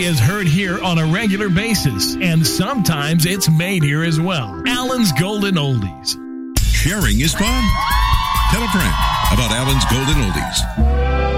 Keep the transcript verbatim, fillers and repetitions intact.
is heard here on a regular basis, and sometimes it's made here as well. Allen's Golden Oldies. Sharing is fun. Tell a friend about Allen's Golden Oldies.